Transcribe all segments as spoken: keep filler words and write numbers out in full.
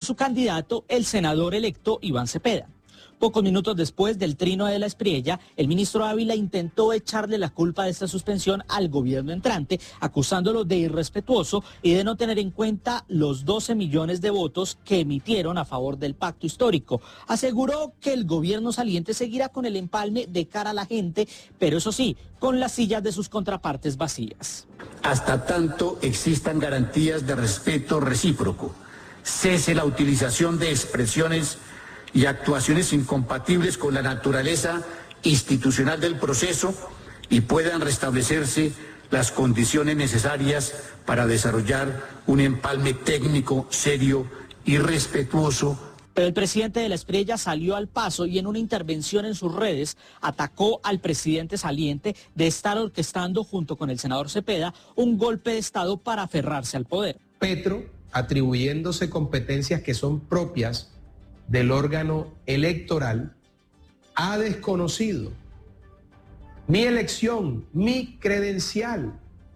su candidato, el senador electo Iván Cepeda. Pocos minutos después del trino de la Espriella, el ministro Ávila intentó echarle la culpa de esta suspensión al gobierno entrante, acusándolo de irrespetuoso y de no tener en cuenta los doce millones de votos que emitieron a favor del pacto histórico. Aseguró que el gobierno saliente seguirá con el empalme de cara a la gente, pero eso sí, con las sillas de sus contrapartes vacías. Hasta tanto existan garantías de respeto recíproco, cese la utilización de expresiones y actuaciones incompatibles con la naturaleza institucional del proceso y puedan restablecerse las condiciones necesarias para desarrollar un empalme técnico, serio y respetuoso. Pero el presidente de la Espriella salió al paso y en una intervención en sus redes atacó al presidente saliente de estar orquestando junto con el senador Cepeda un golpe de Estado para aferrarse al poder. Petro, atribuyéndose competencias que son propias del órgano electoral, ha desconocido mi elección, mi credencial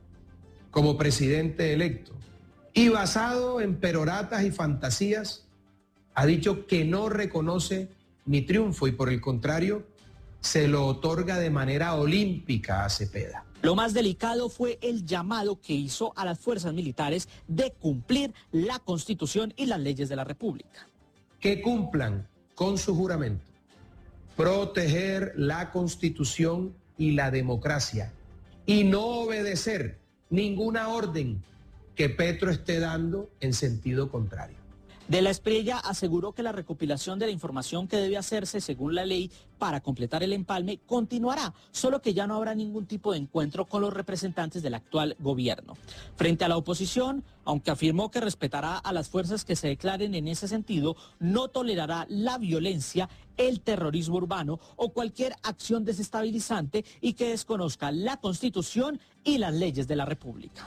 como presidente electo, y basado en peroratas y fantasías, ha dicho que no reconoce mi triunfo y por el contrario, se lo otorga de manera olímpica a Cepeda. Lo más delicado fue el llamado que hizo a las fuerzas militares de cumplir la Constitución y las leyes de la República. Que cumplan con su juramento, proteger la Constitución y la democracia y no obedecer ninguna orden que Petro esté dando en sentido contrario. De la Espriella aseguró que la recopilación de la información que debe hacerse según la ley para completar el empalme continuará, solo que ya no habrá ningún tipo de encuentro con los representantes del actual gobierno. Frente a la oposición, aunque afirmó que respetará a las fuerzas que se declaren en ese sentido, no tolerará la violencia, el terrorismo urbano o cualquier acción desestabilizante y que desconozca la Constitución y las leyes de la República.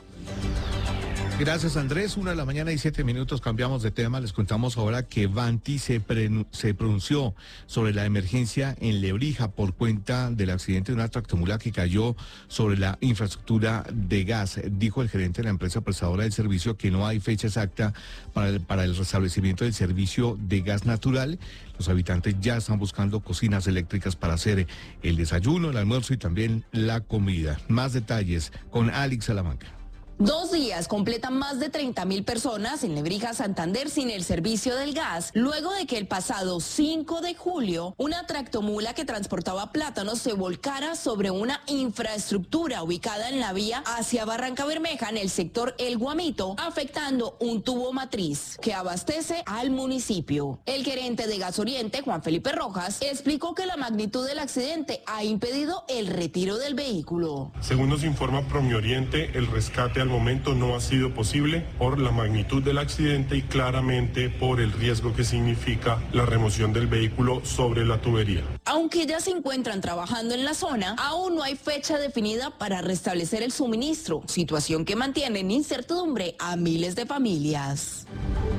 Gracias, Andrés. Una de la mañana y siete minutos, cambiamos de tema. Les contamos ahora que Vanti se, se pronunció sobre la emergencia en Lebrija por cuenta del accidente de una tractomula que cayó sobre la infraestructura de gas. Dijo el gerente de la empresa prestadora del servicio que no hay fecha exacta para el, para el restablecimiento del servicio de gas natural. Los habitantes ya están buscando cocinas eléctricas para hacer el desayuno, el almuerzo y también la comida. Más detalles con Alex Salamanca. Dos días completan más de treinta mil personas en Lebrija, Santander, sin el servicio del gas, luego de que el pasado cinco de julio una tractomula que transportaba plátanos se volcara sobre una infraestructura ubicada en la vía hacia Barranca Bermeja, en el sector El Guamito, afectando un tubo matriz que abastece al municipio. El gerente de Gas Oriente, Juan Felipe Rojas, explicó que la magnitud del accidente ha impedido el retiro del vehículo. Según nos informa Promioriente, el rescate al momento no ha sido posible por la magnitud del accidente y claramente por el riesgo que significa la remoción del vehículo sobre la tubería. Aunque ya se encuentran trabajando en la zona, aún no hay fecha definida para restablecer el suministro, situación que mantiene en incertidumbre a miles de familias.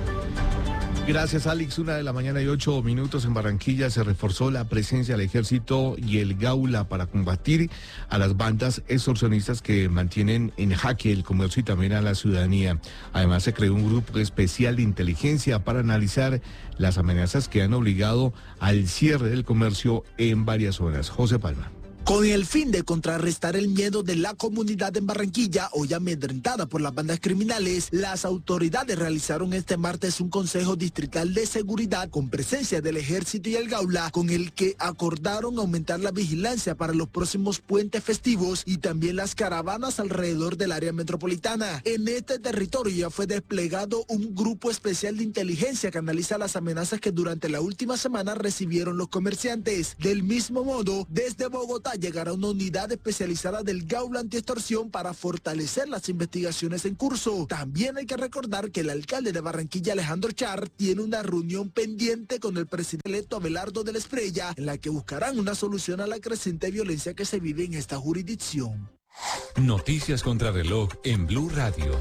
Gracias, Alex. Una de la mañana y ocho minutos en Barranquilla se reforzó la presencia del ejército y el Gaula para combatir a las bandas extorsionistas que mantienen en jaque el comercio y también a la ciudadanía. Además, se creó un grupo especial de inteligencia para analizar las amenazas que han obligado al cierre del comercio en varias zonas. José Palma. Con el fin de contrarrestar el miedo de la comunidad en Barranquilla, hoy amedrentada por las bandas criminales, las autoridades realizaron este martes un consejo distrital de seguridad con presencia del ejército y el Gaula, con el que acordaron aumentar la vigilancia para los próximos puentes festivos y también las caravanas alrededor del área metropolitana. En este territorio ya fue desplegado un grupo especial de inteligencia que analiza las amenazas que durante la última semana recibieron los comerciantes. Del mismo modo, desde Bogotá llegará una unidad especializada del Gaula antiextorsión para fortalecer las investigaciones en curso. También hay que recordar que el alcalde de Barranquilla, Alejandro Char, tiene una reunión pendiente con el presidente electo Abelardo de la Espriella, en la que buscarán una solución a la creciente violencia que se vive en esta jurisdicción. Noticias contra reloj en Blue Radio.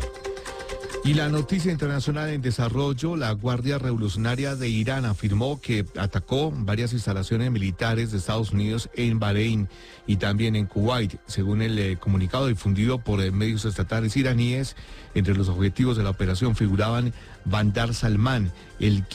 Y la noticia internacional en desarrollo, la Guardia Revolucionaria de Irán afirmó que atacó varias instalaciones militares de Estados Unidos en Bahrein y también en Kuwait. Según el eh, comunicado difundido por eh, medios estatales iraníes, entre los objetivos de la operación figuraban Bandar Salman, el